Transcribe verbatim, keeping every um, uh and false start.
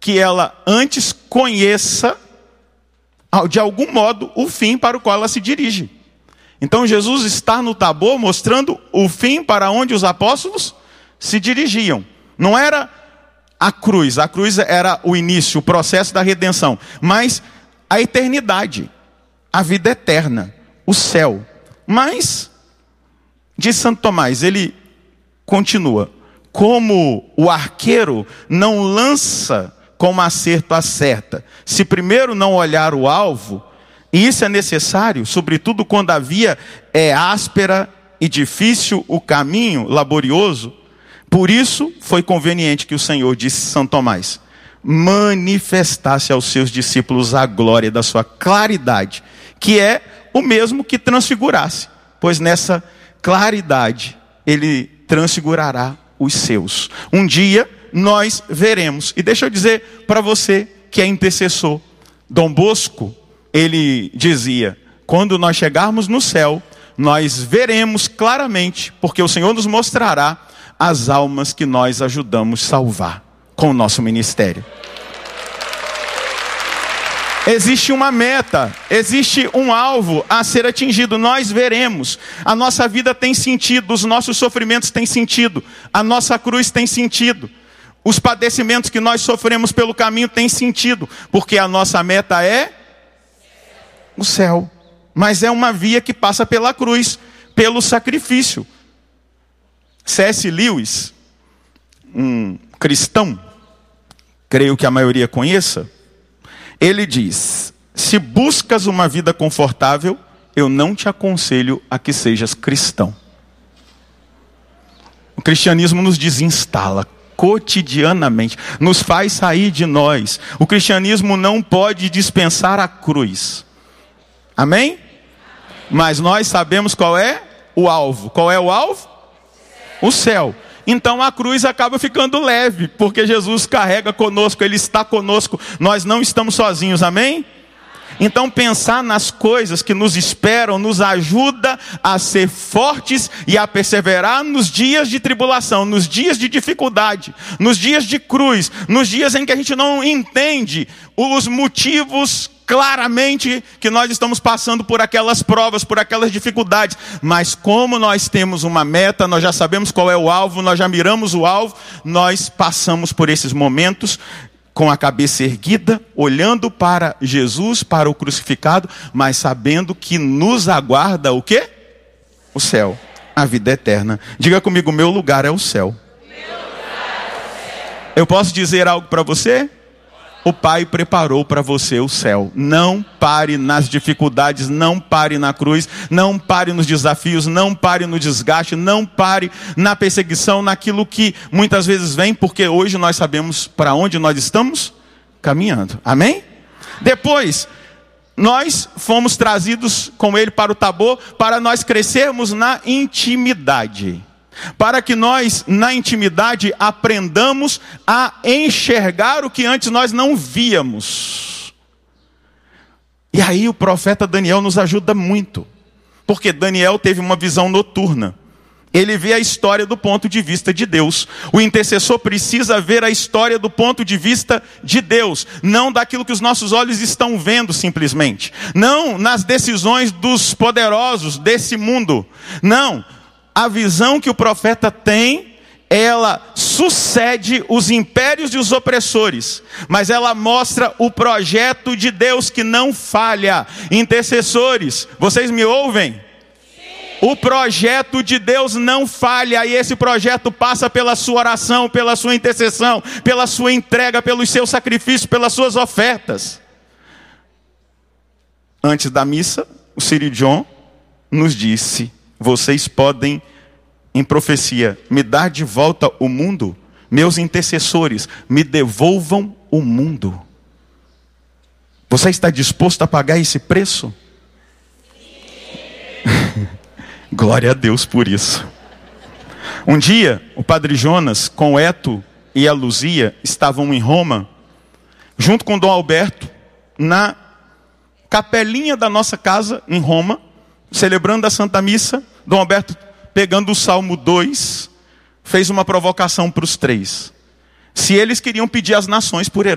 que ela antes conheça, de algum modo, o fim para o qual ela se dirige. Então Jesus está no Tabor mostrando o fim para onde os apóstolos se dirigiam. Não era a cruz, a cruz era o início, o processo da redenção, mas a eternidade, a vida eterna, o céu. Mas, diz Santo Tomás, ele continua, como o arqueiro não lança com uma acerto acerta, se primeiro não olhar o alvo, e isso é necessário, sobretudo quando a via é áspera e difícil, o caminho laborioso. Por isso foi conveniente que o Senhor, disse São Tomás, manifestasse aos seus discípulos a glória da sua claridade, que é o mesmo que transfigurasse, pois nessa claridade ele transfigurará os seus. Um dia nós veremos. E deixa eu dizer para você que é intercessor, Dom Bosco, ele dizia, quando nós chegarmos no céu, nós veremos claramente, porque o Senhor nos mostrará as almas que nós ajudamos a salvar com o nosso ministério. Existe uma meta, existe um alvo a ser atingido, nós veremos. A nossa vida tem sentido, os nossos sofrimentos têm sentido, a nossa cruz tem sentido. Os padecimentos que nós sofremos pelo caminho têm sentido, porque a nossa meta é o céu. Mas é uma via que passa pela cruz, pelo sacrifício. C S Lewis, um cristão, creio que a maioria conheça, ele diz, se buscas uma vida confortável, eu não te aconselho a que sejas cristão. O cristianismo nos desinstala cotidianamente, nos faz sair de nós. O cristianismo não pode dispensar a cruz. Amém? Mas nós sabemos qual é o alvo. Qual é o alvo? O céu. Então a cruz acaba ficando leve, porque Jesus carrega conosco, Ele está conosco, nós não estamos sozinhos, amém? Então pensar nas coisas que nos esperam nos ajuda a ser fortes e a perseverar nos dias de tribulação, nos dias de dificuldade, nos dias de cruz, nos dias em que a gente não entende os motivos claramente que nós estamos passando por aquelas provas, por aquelas dificuldades. Mas como nós temos uma meta, nós já sabemos qual é o alvo, nós já miramos o alvo, nós passamos por esses momentos com a cabeça erguida, olhando para Jesus, para o crucificado, mas sabendo que nos aguarda o quê? O céu, a vida eterna. Diga comigo, meu lugar é o céu. Meu lugar é o céu. Eu posso dizer algo para você? O Pai preparou para você o céu. Não pare nas dificuldades, não pare na cruz, não pare nos desafios, não pare no desgaste, não pare na perseguição, naquilo que muitas vezes vem, porque hoje nós sabemos para onde nós estamos caminhando. Amém? Depois, nós fomos trazidos com Ele para o Tabor, para nós crescermos na intimidade. Para que nós, na intimidade, aprendamos a enxergar o que antes nós não víamos. E aí o profeta Daniel nos ajuda muito. Porque Daniel teve uma visão noturna. Ele vê a história do ponto de vista de Deus. O intercessor precisa ver a história do ponto de vista de Deus. Não daquilo que os nossos olhos estão vendo simplesmente. Não nas decisões dos poderosos desse mundo. Não. A visão que o profeta tem, ela sucede os impérios e os opressores, mas ela mostra o projeto de Deus que não falha. Intercessores, vocês me ouvem? Sim. O projeto de Deus não falha, e esse projeto passa pela sua oração, pela sua intercessão, pela sua entrega, pelos seus sacrifícios, pelas suas ofertas. Antes da missa, o Siri John nos disse: vocês podem, em profecia, me dar de volta o mundo? Meus intercessores, me devolvam o mundo. Você está disposto a pagar esse preço? Glória a Deus por isso. Um dia, o padre Jonas, com Eto e a Luzia, estavam em Roma, junto com Dom Alberto, na capelinha da nossa casa, em Roma, celebrando a Santa Missa. Dom Alberto, pegando o Salmo dois, fez uma provocação para os três. Se eles queriam pedir às nações por herança,